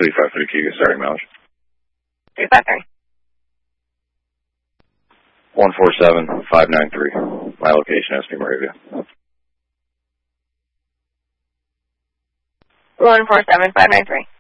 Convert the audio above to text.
353 Cuba, starting mileage. 353. 147593. My location, SP Moravia. 147593.